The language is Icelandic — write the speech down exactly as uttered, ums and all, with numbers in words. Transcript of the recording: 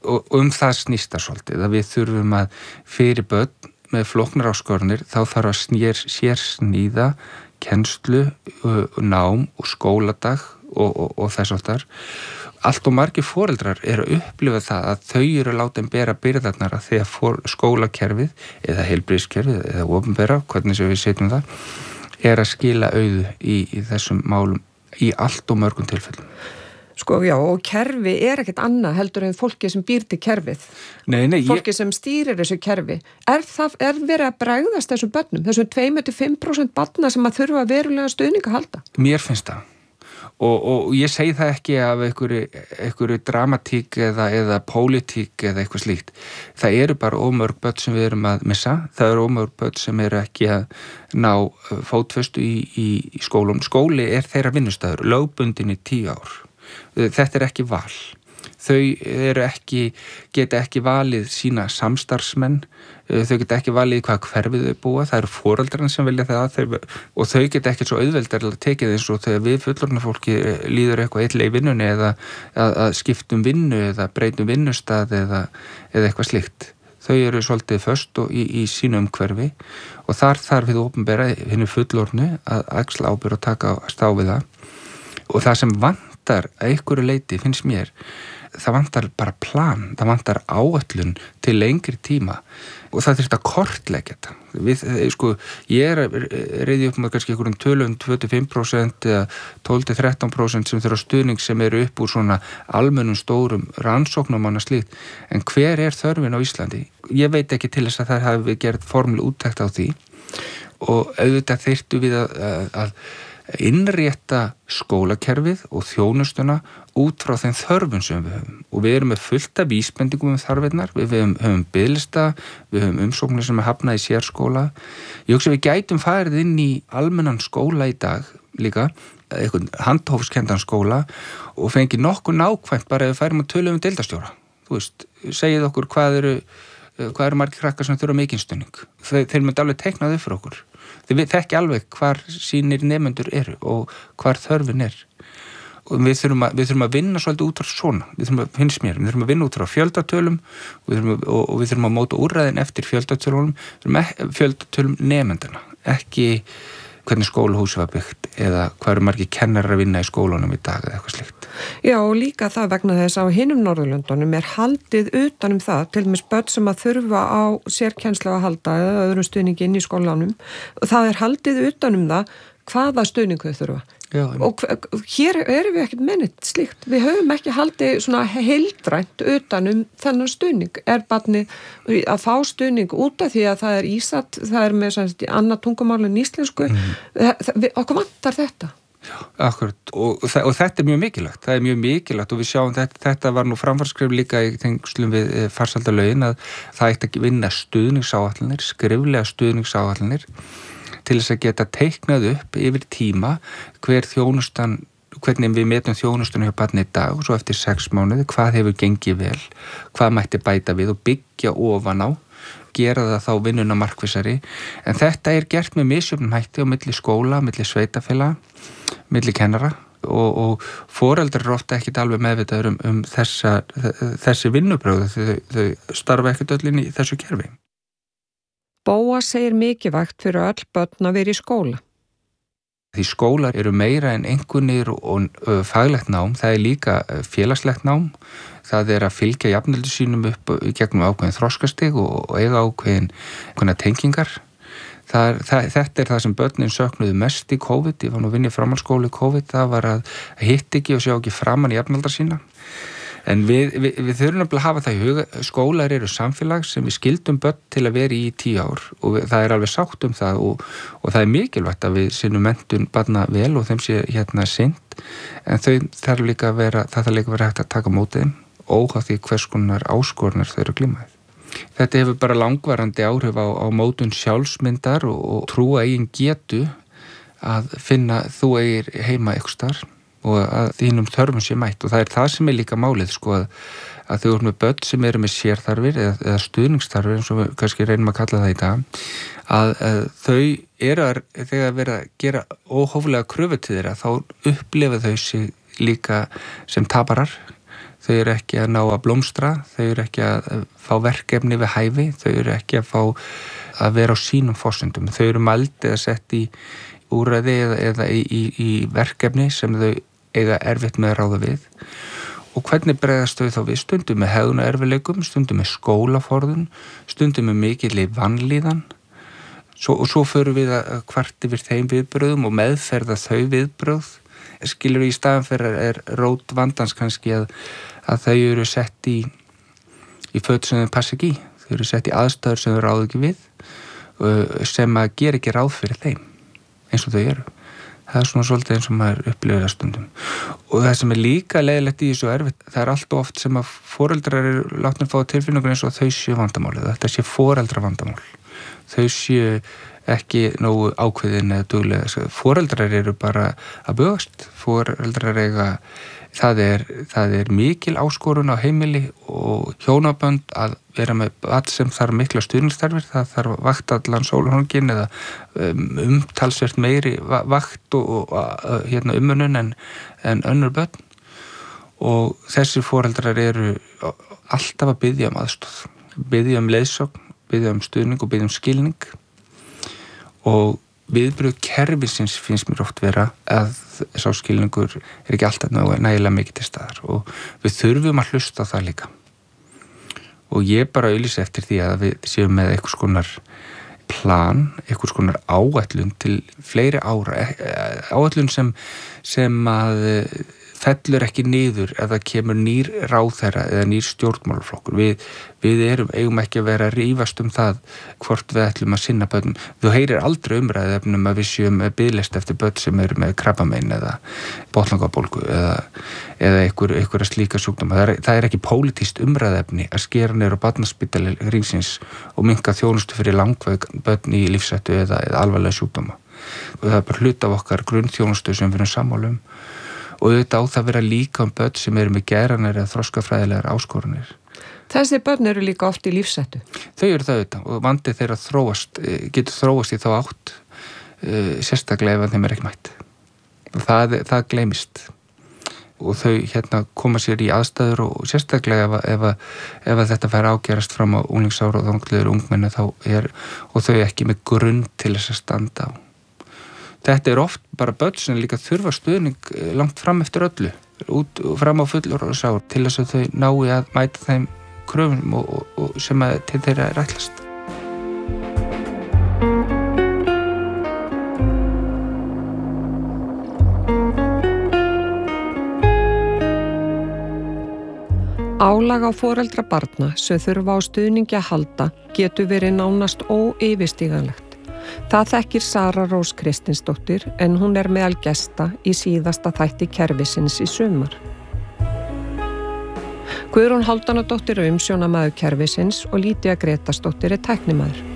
og um það snýst það svolítið, að við þurfum að fyrir börn með flóknar áskorunir þá þarf að snér, sér sníða kennslu, nám og skóladag og, og, og þess aftar. Allt og margir foreldrar eru að upplifa það að þau eru látin bera byrðarnar að því að skólakerfið eða heilbrigðiskerfið eða opinbera, hvernig sem við setjum það, er að skila auðu í, í þessum málum í allt og mörgum tilfellum. Sko, já, og kerfi er ekkert annað heldur en fólki sem býr til kerfið. Nei, nei, fólki ég... sem stýrir þessu kerfi. Er það, er verið að bregðast þessum börnum, þessum tvö til fimm prósent barna sem að þurfa verulega stuðning að halda? Mér finnst það. Og, og ég segi það ekki af einhverju, einhverju dramatík eða, eða pólitík eða eitthvað slíkt. Það eru bara ómörg börn sem við erum að missa. Það eru ómörg börn sem eru ekki að ná fótfestu í, í, í skólum. Skóli er þeirra vinnustæður, lögbundin í tíu ár. Þetta er ekki val. Þau eru ekki, geta ekki valið sína samstarfsmenn, þau geta ekki valið hvað hverfið þau búa, það eru foreldrarnir sem vilja það þeir, og þau geta ekki svo auðveldar að tekið eins og þegar við fullorðna fólki líður eitthvað eitthvað í vinnunni eða að, að skiptum vinnu eða breytum vinnustað eða, eða eitthvað slíkt. Þau eru svolítið föst í, í sínu umhverfi og þar þarf við opinbera hinu fullorðnu að axla ábyrgð og taka stá við það. Og það sem vantar að einhverju leyti finnst mér, það vantar bara plan, það vantar áætlun til lengri tíma og það þurft að kortleggja þetta. Við, sko, ég er reyði upp með kannski einhverjum tölum tvö til fimm prósent eða tólf til þrettán prósent sem þurfa stuðning sem eru upp úr svona almennum stórum rannsóknum og annað slíkt. En hver er þörfin á Íslandi? Ég veit ekki til þess að það hafi gert formleg úttekt á því og auðvitað þyrftu við að, að, að innrétta skólakerfið og þjónustuna út frá þeim þörfum sem við höfum og við erum með fullt af vísbendingum um þarfinnar, við höfum, höfum biðlista, við höfum umsóknir sem er hafnað í sérskóla. Ég hugsa við gætum farið inn í almennan skóla í dag líka, eitthvað handhófskendan skóla og fengið nokkuð nákvæmt bara ef við færum að tölu um deildastjóra. Þú veist, segið okkur hvað eru, hvað eru margir krakkar sem þurfa mikinn stuðning. Þeir, þeir myndi alveg teiknað upp fyrir okkur. Þið þekki alveg hvar sínir nemendur eru og hvar þörfin er. Og við þurfum að, við þurfum að vinna svolítið út frá svona. Við þurfum að, finnst mér, við þurfum að vinna út frá fjöldatölum og við þurfum að, og, og við þurfum að móta úrræðin eftir fjöldatölunum, fjöldatölum nemendana. Ekki hvernig skólahúsi var byggt eða hvað eru margir kennarar að vinna í skólanum í dag eða eitthvað slíkt. Já, og líka það vegna þess að á hinum Norðurlöndunum er haldið utanum það, til og með börn sem að þurfa á sérkennslu að halda eða öðrum stuðningi inn í skólanum og það er haldið utanum það hvaða stuðning þau þurfa. Já, og hér erum við ekkert mennit slíkt. Við höfum ekki haldið svona heildrænt utanum þennan stuðning. Er barni að fá stuðning út af því að það er ísatt, það er með svona annað tungumál en íslensku. Mm. Okkur vantar þetta. Já, akkurat. Og, og, og þetta er mjög mikilvægt. Það er mjög mikilvægt og við sjáum þetta, þetta var nú framfarskrif líka í tengslum við farsaldalögin að það ætti að vinna stuðningsáætlanir, skriflega stuðningsáætlanir til þess að geta teiknað upp yfir tíma hver þjónustan, hvernig við metum þjónustan hjá barni í dag og svo eftir sex mánuði, hvað hefur gengið vel, hvað mætti bæta við og byggja ofan á, gera það þá vinnuna markvissari. En þetta er gert með misjöfnum hætti á milli skóla, milli sveitafélaga, milli kennara og, og foreldrar eru ofta ekkit alveg meðvitaður um, um þessa, þessi vinnubrögð, þau, þau starfa ekkit öll inn í þessu kerfi. Bóa segir mikilvægt fyrir öll börn að vera í skóla. Því skólar eru meira en einkunnir og faglegt nám, það er líka félagslegt nám, það er að fylgja jafnöldu sínum upp í gegnum ákveðin þroskastig og, og eiga ákveðin tengingar. Það er, það, þetta er það sem börnin söknuðu mest í COVID, ég var nú að vinna í framhaldsskóla í COVID, það var að hitta ekki og sjá ekki framan í jafnöldar sína. En við, við, við þurfum að hafa það í huga, skólar eru samfélag sem við skildum börn til að vera í tíu ár og við, það er alveg sátt um það og, og það er mikilvægt að við sinnum menntun barna vel og þeim sé hérna sinnt, en þau þarf líka að vera, það þarf líka að vera hægt að taka mótið þeim, óháð því hvers konar áskoranir þau eru glímaðið. Þetta hefur bara langvarandi áhrif á, á mótun sjálfsmyndar og, og trúa eigin getu að finna þú eigir heima ykkur starf og að þínum þörfum sé mætt og það er það sem er líka málið sko að, að þau eru með börn sem eru með sérþarfir eða, eða stuðningsþarfir eins og við kannski reynum að kalla það í dag að, að þau eru að þegar vera að gera óhóflega kröfu til þeirra þá upplifa þau sig líka sem taparar, þau eru ekki að ná að blómstra, þau eru ekki að fá verkefni við hæfi, þau eru ekki að fá að vera á sínum forsendum, þau eru mæld eða sett í úrræði eða, eða í, í, í verkefni sem þau eiga erfitt með að ráða við. Og hvernig bregðast þau þá við? Stundum með hegðuna erfiðleikum, stundum með skólaforðun, stundum með mikilli vanlíðan. Svo, og svo förum við að kvart yfir þeim viðbröðum og meðferða þau viðbröð. Skilur við í staðan fyrir er rót vandans kannski að, að þau eru sett í, í föt sem þau passa ekki í. Þau eru sett í aðstæður sem þau ráðu ekki við, sem að gera ekki ráð fyrir þeim, eins og þau eru. Það er svona svolítið eins og maður upplifir það stundum. Og það sem er líka leiðilegt í þessu erfitt, það er allt oft sem að foreldrar eru látnir fá tilfinningun eins og þau séu vandamálið. Þetta sé foreldra vandamál. Þau séu ekki nógu ákveðin eða duglega. Foreldrar eru bara að bugast. Foreldrar eiga, það er, það er mikil áskorun á heimili og hjónabönd að vera með allt sem þarf mikla stuðningsþarfir. Það þarf að vakta allan sólarhringinn eða umtalsvert meiri vakt og, og hérna, umönnun en, en önnur börn. Og þessi foreldrar eru alltaf að biðja um aðstoð, biðja um leiðsögn, biðja um stuðning og biðja um skilning. Og viðbrögð kerfisins finnst mér oft vera að sá skilningur er ekki alltaf nægilega mikið til staðar og við þurfum að hlusta á það líka. Og ég bara auglýsi eftir því að við séum með einhvers konar plan, einhvers konar áætlun til fleiri ára, áætlun sem, sem að fellur ekki niður ef það kemur nýr ráðherra eða nýr stjórnmálaflokkur. Við, við erum, eigum ekki að vera að rífast um það hvort við ætlum að sinna börnum. Þú heyrir aldrei umræðefnum að við séum biðlist eftir börn sem eru með krabbamein eða botnlangabólgu eða, eða einhver, einhverja slíka sjúkdóma. Það er, það er ekki pólitískt umræðefni að skera niður á barnaspítali hringsins og minnka þjónustu fyrir langveik börn í lífshættu eða, eða alvarlega sjúkdóma. Og það er bara hluta af okkar grunnþjónustu sem við erum sammála um. Og auðvitað á það vera líka um börn sem eru með geðrænar eða þroskafræðilegar áskorunir. Þessi börn eru líka oft í lífshættu. Þau eru það auðvitað og vandi þeirra þróast, getur þróast í þá átt, sérstaklega ef þeim er ekki mætt. Og það, það gleymist. Og þau hérna koma sér í aðstæður og sérstaklega ef, ef, ef þetta fær ágerast fram á unglingsára og þanglegur ungmenni þá er, og þau ekki með grunn til þess að standa á. Þetta er oft bara börn sem líka þurfa stuðning langt fram eftir öllu, út fram á fullorðinsár til þess að þau nái að mæta þeim kröfum og, og, og sem að til þeirra er ætlast. Álag á foreldra barna sem þurfa á stuðningi að halda getur verið nánast óyfirstíganlegt. Það þekkir Sara Rós Kristinsdóttir en hún er meðal gesta í síðasta þætti kerfisins í sumar. Guðrún Hálfdánadóttir er umsjónarmaður kerfisins og Lýdía Grétarsdóttir er tæknimaður.